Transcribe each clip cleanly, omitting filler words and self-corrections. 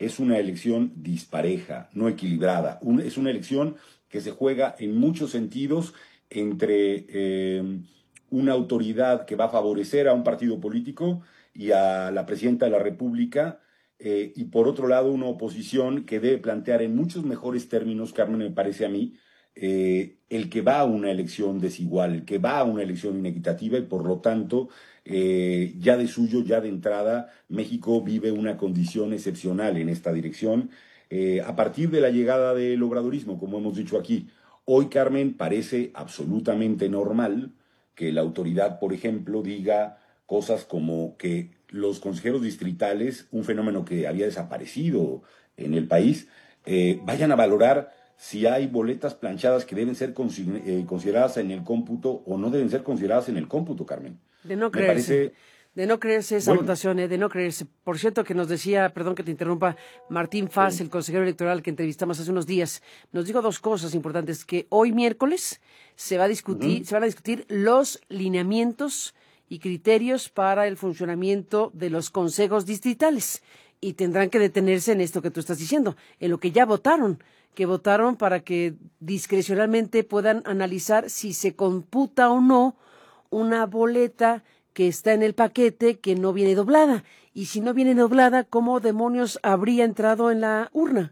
es una elección dispareja, no equilibrada. Es una elección que se juega en muchos sentidos entre una autoridad que va a favorecer a un partido político y a la presidenta de la República, y por otro lado una oposición que debe plantear en muchos mejores términos, Carmen, me parece a mí, el que va a una elección desigual, el que va a una elección inequitativa y por lo tanto, ya de suyo, ya de entrada, México vive una condición excepcional en esta dirección, a partir de la llegada del obradorismo, como hemos dicho aquí. Hoy, Carmen, parece absolutamente normal que la autoridad, por ejemplo, diga cosas como que los consejeros distritales, un fenómeno que había desaparecido en el país, vayan a valorar si hay boletas planchadas que deben ser consideradas en el cómputo o no deben ser consideradas en el cómputo, Carmen. De no Me creerse. parece, De no creerse esa bueno, votación, de no creerse. Por cierto, que nos decía, perdón que te interrumpa, Martín Faz, el consejero electoral que entrevistamos hace unos días, nos dijo dos cosas importantes, que hoy miércoles se van a discutir los lineamientos y criterios para el funcionamiento de los consejos distritales y tendrán que detenerse en esto que tú estás diciendo, en lo que ya votaron, que votaron para que discrecionalmente puedan analizar si se computa o no una boleta que está en el paquete que no viene doblada. Y si no viene doblada, ¿cómo demonios habría entrado en la urna?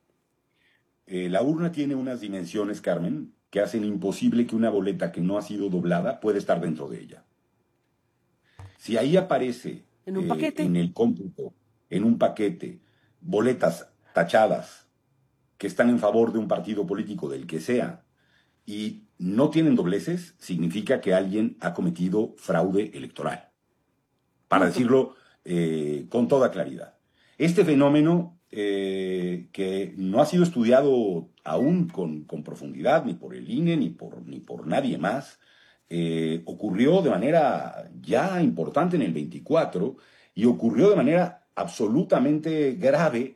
la urna tiene unas dimensiones, Carmen, que hacen imposible que una boleta que no ha sido doblada pueda estar dentro de ella. Si ahí aparece ¿En un paquete? en el cómputo, en un paquete, boletas tachadas que están en favor de un partido político del que sea y no tienen dobleces, significa que alguien ha cometido fraude electoral, para Punto. decirlo con toda claridad. Este fenómeno, que no ha sido estudiado aún con profundidad, ni por el INE, ni por nadie más, ocurrió de manera ya importante en el 24 y ocurrió de manera absolutamente grave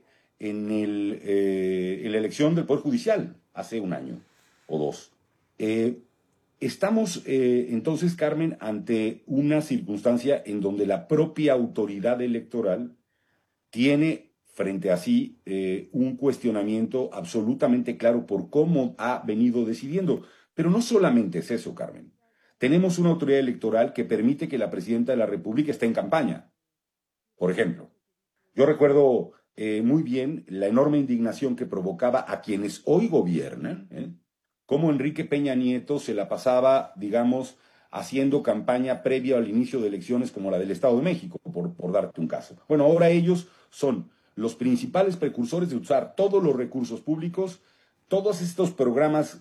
en la elección del Poder Judicial hace un año o dos. Eh, Estamos entonces, Carmen, ante una circunstancia en donde la propia autoridad electoral tiene frente a sí un cuestionamiento absolutamente claro por cómo ha venido decidiendo. Pero no solamente es eso, Carmen. Tenemos una autoridad electoral que permite que la presidenta de la República esté en campaña. Por ejemplo, yo recuerdo muy bien la enorme indignación que provocaba a quienes hoy gobiernan, cómo Enrique Peña Nieto se la pasaba, digamos, haciendo campaña previa al inicio de elecciones como la del Estado de México, por darte un caso. Bueno, ahora ellos son los principales precursores de usar todos los recursos públicos, todos estos programas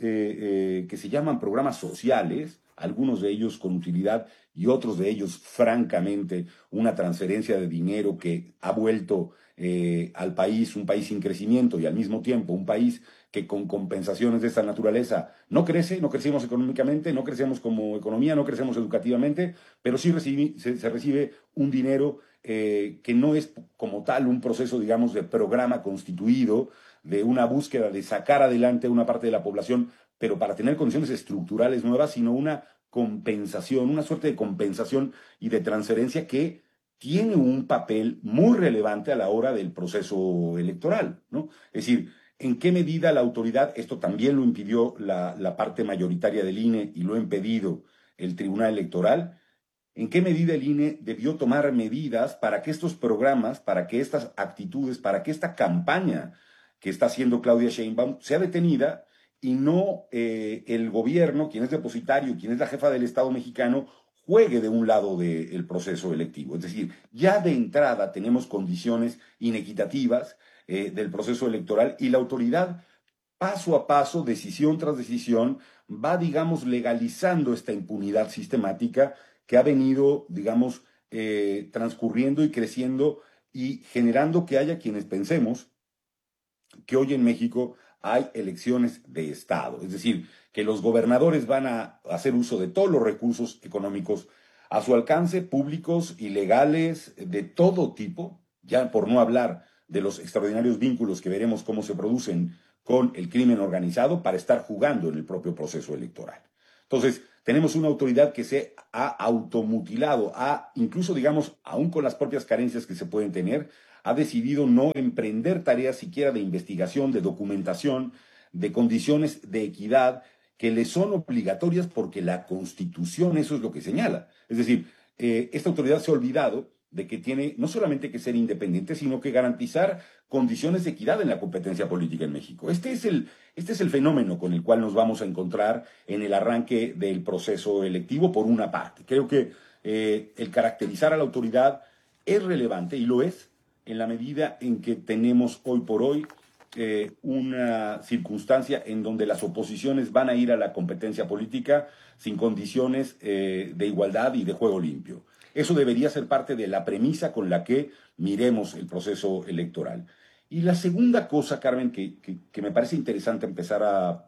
que se llaman programas sociales, algunos de ellos con utilidad y otros de ellos, francamente, una transferencia de dinero que ha vuelto al país un país sin crecimiento y al mismo tiempo un país que con compensaciones de esta naturaleza no crece, no crecemos económicamente, no crecemos como economía, no crecemos educativamente, pero sí se recibe un dinero que no es como tal un proceso, digamos, de programa constituido, de una búsqueda de sacar adelante a una parte de la población, pero para tener condiciones estructurales nuevas, sino una compensación, una suerte de compensación y de transferencia que tiene un papel muy relevante a la hora del proceso electoral, ¿no? Es decir, ¿en qué medida la autoridad, esto también lo impidió la parte mayoritaria del INE y lo ha impedido el Tribunal Electoral? ¿En qué medida el INE debió tomar medidas para que estos programas, para que estas actitudes, para que esta campaña que está haciendo Claudia Sheinbaum sea detenida y no el gobierno, quien es depositario, quien es la jefa del Estado mexicano, juegue de un lado del proceso electivo? Es decir, ya de entrada tenemos condiciones inequitativas del proceso electoral y la autoridad, paso a paso, decisión tras decisión, va, digamos, legalizando esta impunidad sistemática que ha venido, digamos, transcurriendo y creciendo y generando que haya quienes pensemos que hoy en México hay elecciones de Estado, es decir, que los gobernadores van a hacer uso de todos los recursos económicos a su alcance, públicos y legales de todo tipo, ya por no hablar de los extraordinarios vínculos que veremos cómo se producen con el crimen organizado para estar jugando en el propio proceso electoral. Entonces, tenemos una autoridad que se ha automutilado, incluso, digamos, aún con las propias carencias que se pueden tener, ha decidido no emprender tareas siquiera de investigación, de documentación, de condiciones de equidad que le son obligatorias porque la Constitución eso es lo que señala. Es decir, esta autoridad se ha olvidado de que tiene no solamente que ser independiente, sino que garantizar condiciones de equidad en la competencia política en México. Este es el fenómeno con el cual nos vamos a encontrar en el arranque del proceso electivo, por una parte. Creo que el caracterizar a la autoridad es relevante, y lo es, en la medida en que tenemos hoy por hoy una circunstancia en donde las oposiciones van a ir a la competencia política sin condiciones de igualdad y de juego limpio. Eso debería ser parte de la premisa con la que miremos el proceso electoral. Y la segunda cosa, Carmen, que me parece interesante empezar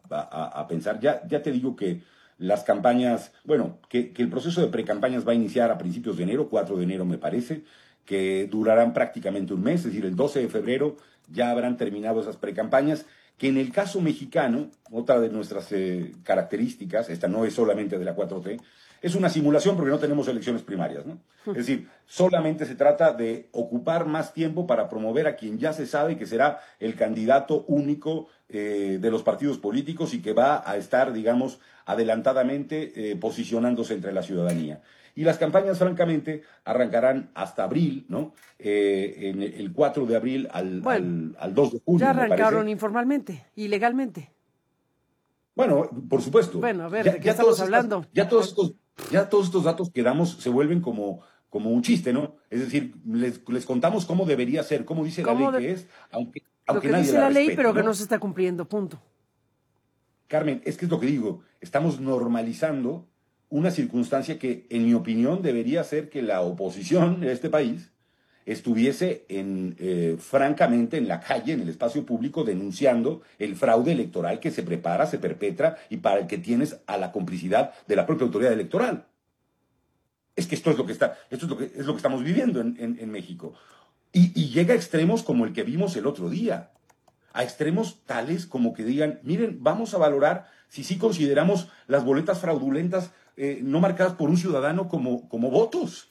a pensar, ya te digo que las campañas, bueno, que el proceso de precampañas va a iniciar a principios de enero, 4 de enero me parece, que durarán prácticamente un mes, es decir, el 12 de febrero ya habrán terminado esas precampañas, que en el caso mexicano, otra de nuestras características, esta no es solamente de la 4T, es una simulación porque no tenemos elecciones primarias, ¿no? Es decir, solamente se trata de ocupar más tiempo para promover a quien ya se sabe que será el candidato único de los partidos políticos y que va a estar, digamos, adelantadamente posicionándose entre la ciudadanía. Y las campañas, francamente, arrancarán hasta abril, ¿no? En el 4 de abril al 2 de junio, ya me arrancaron parece. informalmente, ilegalmente. Bueno, por supuesto. Bueno, a ver, ¿de qué estamos hablando? Ya todos estos datos que damos se vuelven como un chiste, ¿no? Es decir, les contamos cómo debería ser, cómo dice la ley que es, aunque lo que nadie dice la ley, respete, pero ¿no? que no se está cumpliendo, punto. Carmen, es que es lo que digo, estamos normalizando una circunstancia que, en mi opinión, debería ser que la oposición de este país estuviese francamente en la calle, en el espacio público, denunciando el fraude electoral que se prepara, se perpetra y para el que tienes a la complicidad de la propia autoridad electoral. Es que esto es lo que estamos viviendo en México. Y llega a extremos como el que vimos el otro día. A extremos tales como que digan, miren, vamos a valorar si sí consideramos las boletas fraudulentas no marcadas por un ciudadano como votos.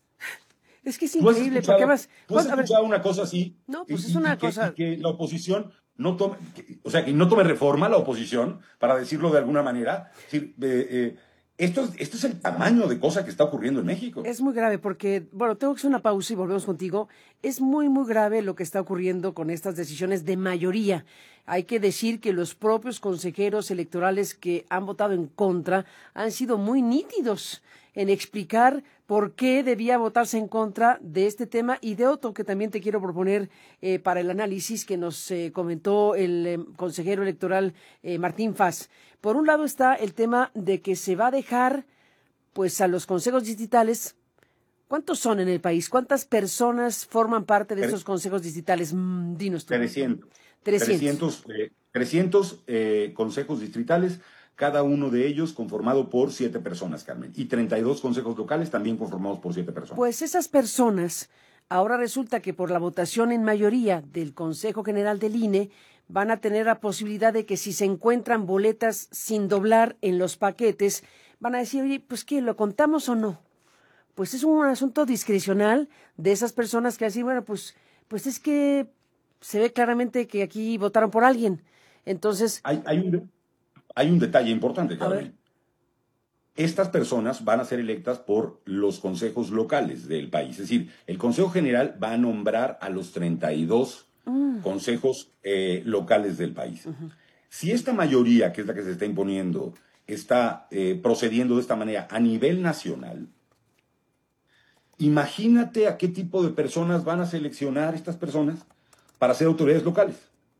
Es que es increíble, porque además... ¿Tú has escuchado una cosa así? No, pues es una cosa... Y que la oposición no tome... o sea, que no tome reforma la oposición, para decirlo de alguna manera. Es decir, esto es el tamaño de cosa que está ocurriendo en México. Es muy grave porque, bueno, tengo que hacer una pausa y volvemos contigo. Es muy, muy grave lo que está ocurriendo con estas decisiones de mayoría. Hay que decir que los propios consejeros electorales que han votado en contra han sido muy nítidos en explicar por qué debía votarse en contra de este tema y de otro que también te quiero proponer para el análisis que nos comentó el consejero electoral Martín Faz. Por un lado está el tema de que se va a dejar pues a los consejos distritales. ¿Cuántos son en el país? ¿Cuántas personas forman parte de esos consejos distritales? Dinos tú. 300 consejos distritales, cada uno de ellos conformado por 7 personas, Carmen, y 32 consejos locales también conformados por 7 personas. Pues esas personas, ahora resulta que por la votación en mayoría del Consejo General del INE, van a tener la posibilidad de que si se encuentran boletas sin doblar en los paquetes, van a decir, oye, pues ¿qué, lo contamos o no? Pues es un asunto discrecional de esas personas que así, bueno, pues es que se ve claramente que aquí votaron por alguien. Entonces... Hay un detalle importante, Carmen. Estas personas van a ser electas por los consejos locales del país. Es decir, el Consejo General va a nombrar a los 32 consejos locales del país. Si esta mayoría, que es la que se está imponiendo, está procediendo de esta manera a nivel nacional, imagínate a qué tipo de personas van a seleccionar estas personas para ser autoridades locales.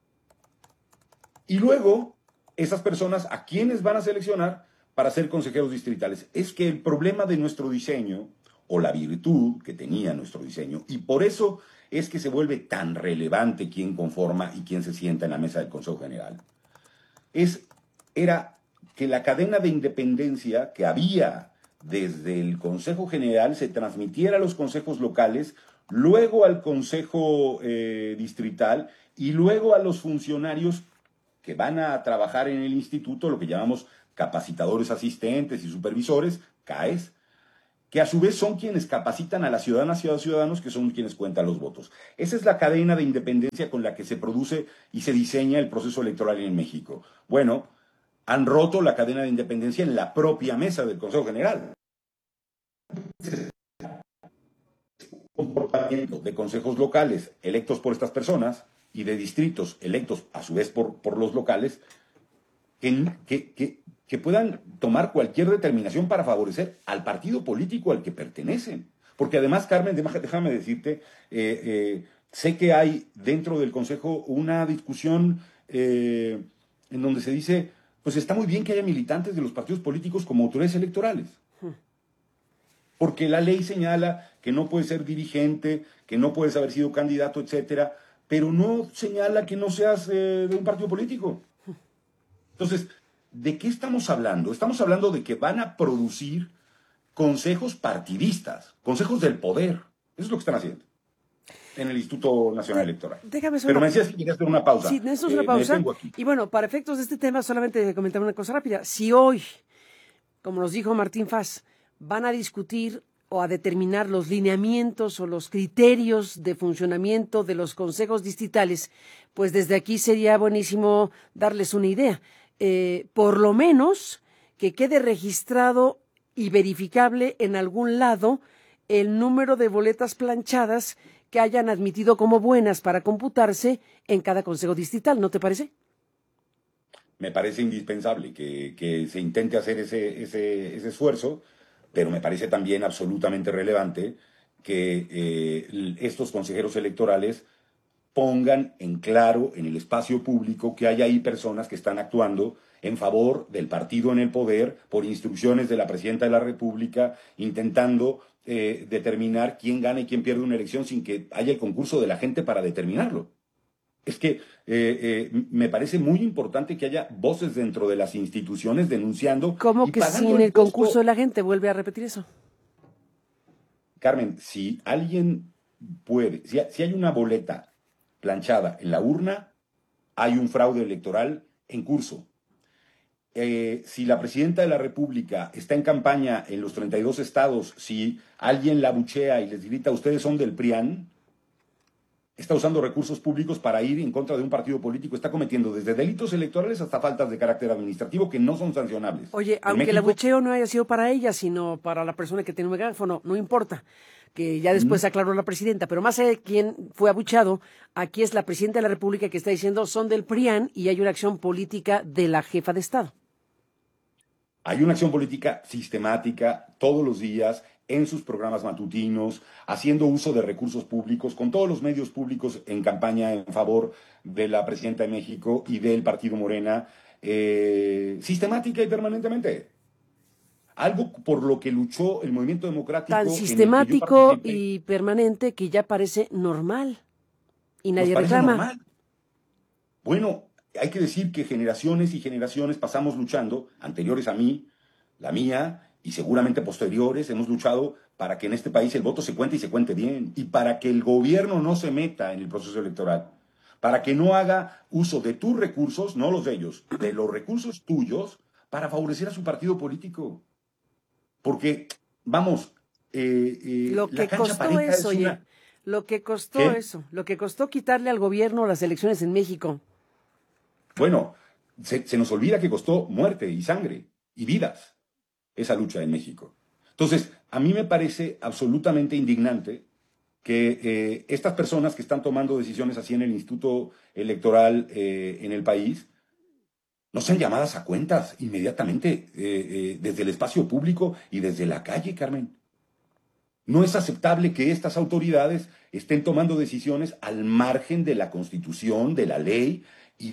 Y luego, esas personas, ¿a quiénes van a seleccionar para ser consejeros distritales? Es que el problema de nuestro diseño, o la virtud que tenía nuestro diseño, y por eso es que se vuelve tan relevante quién conforma y quién se sienta en la mesa del Consejo General, era que la cadena de independencia que había desde el Consejo General se transmitiera a los consejos locales, luego al Consejo Distrital y luego a los funcionarios que van a trabajar en el instituto, lo que llamamos capacitadores asistentes y supervisores, CAES, que a su vez son quienes capacitan a las ciudadanas y a los ciudadanos, que son quienes cuentan los votos. Esa es la cadena de independencia con la que se produce y se diseña el proceso electoral en México. Bueno, han roto la cadena de independencia en la propia mesa del Consejo General. Comportamiento de consejos locales electos por estas personas y de distritos electos a su vez por los locales, que puedan tomar cualquier determinación para favorecer al partido político al que pertenecen. Porque además, Carmen, déjame decirte, sé que hay dentro del Consejo una discusión en donde se dice, pues está muy bien que haya militantes de los partidos políticos como autoridades electorales. Porque la ley señala que no puedes ser dirigente, que no puedes haber sido candidato, etcétera, pero no señala que no seas de un partido político. Entonces, ¿de qué estamos hablando? Estamos hablando de que van a producir consejos partidistas, consejos del poder. Eso es lo que están haciendo en el Instituto Nacional Electoral. Pero me decías que querías hacer una pausa. Sí, necesitamos una pausa. Y bueno, para efectos de este tema, solamente comentar una cosa rápida. Si hoy, como nos dijo Martín Faz, van a discutir o a determinar los lineamientos o los criterios de funcionamiento de los consejos distritales, pues desde aquí sería buenísimo darles una idea. Por lo menos que quede registrado y verificable en algún lado el número de boletas planchadas que hayan admitido como buenas para computarse en cada consejo distrital, ¿no te parece? Me parece indispensable que se intente hacer ese esfuerzo, pero me parece también absolutamente relevante que estos consejeros electorales pongan en claro en el espacio público que hay ahí personas que están actuando en favor del partido en el poder por instrucciones de la Presidenta de la República, intentando determinar quién gana y quién pierde una elección sin que haya el concurso de la gente para determinarlo. Es que me parece muy importante que haya voces dentro de las instituciones denunciando. ¿Cómo que sin el concurso de la gente? Vuelve a repetir eso. Carmen, si alguien puede, si hay una boleta planchada en la urna, hay un fraude electoral en curso. Si la Presidenta de la República está en campaña en los 32 estados, si alguien la abuchea y les grita, ustedes son del PRIAN, está usando recursos públicos para ir en contra de un partido político, está cometiendo desde delitos electorales hasta faltas de carácter administrativo que no son sancionables. Oye, aunque el abucheo no haya sido para ella, sino para la persona que tiene un megáfono, no importa, que ya después aclaró la presidenta, pero más allá de quién fue abucheado, aquí es la Presidenta de la República que está diciendo son del PRIAN y hay una acción política de la jefa de Estado. Hay una acción política sistemática todos los días en sus programas matutinos, haciendo uso de recursos públicos, con todos los medios públicos en campaña en favor de la Presidenta de México y del Partido Morena, sistemática y permanentemente. Algo por lo que luchó el movimiento democrático. Tan sistemático y permanente que ya parece normal y nadie reclama. Normal. Bueno, hay que decir que generaciones y generaciones pasamos luchando, anteriores a mí, la mía, y seguramente posteriores, hemos luchado para que en este país el voto se cuente y se cuente bien, y para que el gobierno no se meta en el proceso electoral, para que no haga uso de tus recursos, no los de ellos, de los recursos tuyos, para favorecer a su partido político. Porque, vamos, lo que costó eso, oye, lo que costó eso, lo que costó quitarle al gobierno las elecciones en México. Bueno, se nos olvida que costó muerte y sangre y vidas esa lucha en México. Entonces, a mí me parece absolutamente indignante que estas personas que están tomando decisiones así en el Instituto Electoral en el país no sean llamadas a cuentas inmediatamente desde el espacio público y desde la calle, Carmen. No es aceptable que estas autoridades estén tomando decisiones al margen de la Constitución, de la ley y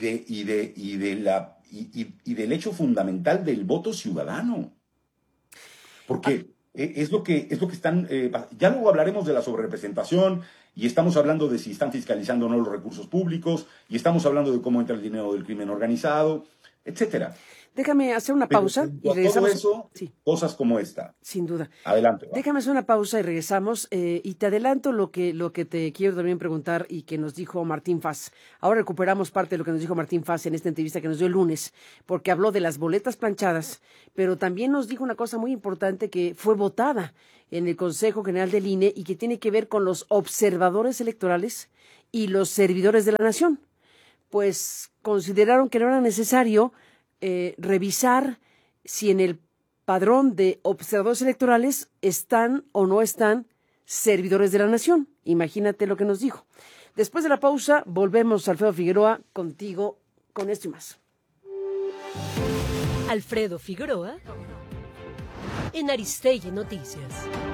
del hecho fundamental del voto ciudadano. Porque es lo que están... ya luego hablaremos de la sobrerepresentación y estamos hablando de si están fiscalizando o no los recursos públicos y estamos hablando de cómo entra el dinero del crimen organizado, etcétera. Déjame hacer una pausa y Pero regresamos. todo eso, Sí, cosas como esta. sin duda. Adelante. Va. Déjame hacer una pausa y regresamos. Y te adelanto lo que te quiero también preguntar y que nos dijo Martín Faz. Ahora recuperamos parte de lo que nos dijo Martín Faz en esta entrevista que nos dio el lunes, porque habló de las boletas planchadas, pero también nos dijo una cosa muy importante que fue votada en el Consejo General del INE y que tiene que ver con los observadores electorales y los servidores de la nación. Pues consideraron que no era necesario revisar si en el padrón de observadores electorales están o no están servidores de la nación. Imagínate lo que nos dijo. Después de la pausa, volvemos, Alfredo Figueroa, contigo con esto y más. Alfredo Figueroa en Aristegui Noticias.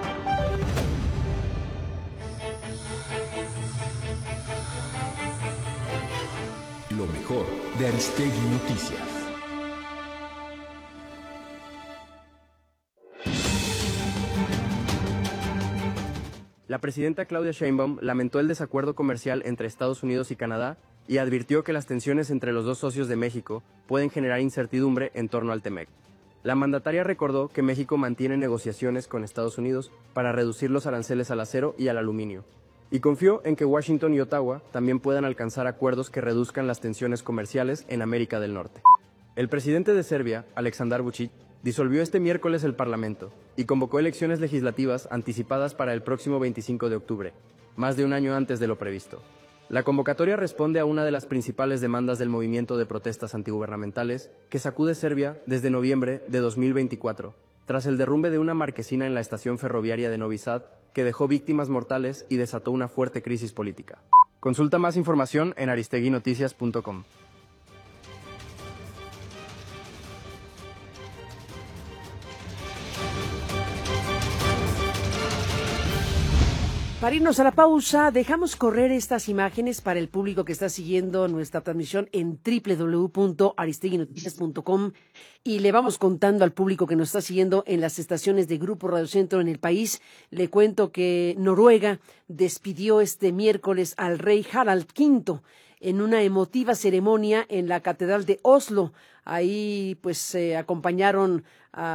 Lo mejor de Aristegui Noticias. La presidenta Claudia Sheinbaum lamentó el desacuerdo comercial entre Estados Unidos y Canadá y advirtió que las tensiones entre los dos socios de México pueden generar incertidumbre en torno al TEMEC. La mandataria recordó que México mantiene negociaciones con Estados Unidos para reducir los aranceles al acero y al aluminio, y confió en que Washington y Ottawa también puedan alcanzar acuerdos que reduzcan las tensiones comerciales en América del Norte. El presidente de Serbia, Aleksandar Vučić, disolvió este miércoles el Parlamento y convocó elecciones legislativas anticipadas para el próximo 25 de octubre, más de un año antes de lo previsto. La convocatoria responde a una de las principales demandas del movimiento de protestas antigubernamentales que sacude Serbia desde noviembre de 2024, tras el derrumbe de una marquesina en la estación ferroviaria de Novi Sad que dejó víctimas mortales y desató una fuerte crisis política. Consulta más información en aristeguinoticias.com. Para irnos a la pausa, dejamos correr estas imágenes para el público que está siguiendo nuestra transmisión en www.aristeguinoticias.com y le vamos contando al público que nos está siguiendo en las estaciones de Grupo Radio Centro en el país. Le cuento que Noruega despidió este miércoles al rey Harald V en una emotiva ceremonia en la Catedral de Oslo. Ahí pues acompañaron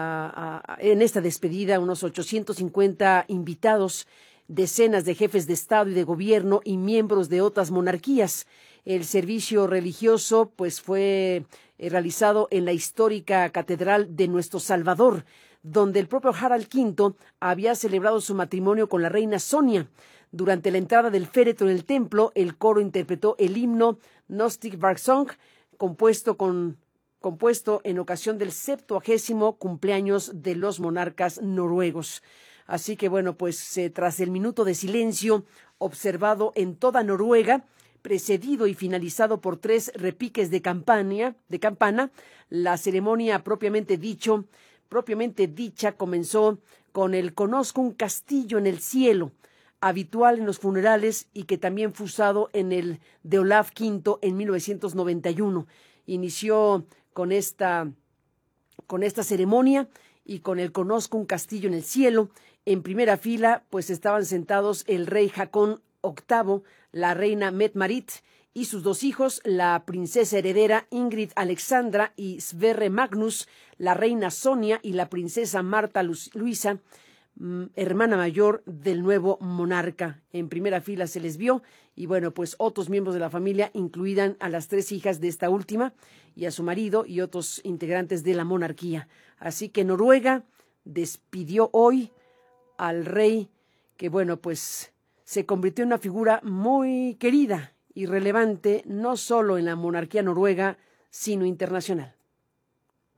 en esta despedida unos 850 invitados, decenas de jefes de Estado y de gobierno y miembros de otras monarquías. El servicio religioso pues fue realizado en la histórica Catedral de Nuestro Salvador, donde el propio Harald V había celebrado su matrimonio con la reina Sonia. Durante la entrada del féretro en el templo, el coro interpretó el himno Gnostic Barksong, compuesto en ocasión del 70º cumpleaños de los monarcas noruegos. Así que bueno, pues tras el minuto de silencio observado en toda Noruega, precedido y finalizado por 3 repiques de campana, la ceremonia propiamente dicha comenzó con el "Conozco un castillo en el cielo", habitual en los funerales y que también fue usado en el de Olaf V en 1991. Inició con esta ceremonia y con el "Conozco un castillo en el cielo". En primera fila, pues estaban sentados el rey Haakon VIII, la reina Mette-Marit y sus 2 hijos, la princesa heredera Ingrid Alexandra y Sverre Magnus, la reina Sonia y la princesa Marta Luisa, hermana mayor del nuevo monarca. En primera fila se les vio y bueno, pues otros miembros de la familia incluían a las 3 hijas de esta última y a su marido y otros integrantes de la monarquía. Así que Noruega despidió hoy al rey que, bueno, pues se convirtió en una figura muy querida y relevante no solo en la monarquía noruega, sino internacional.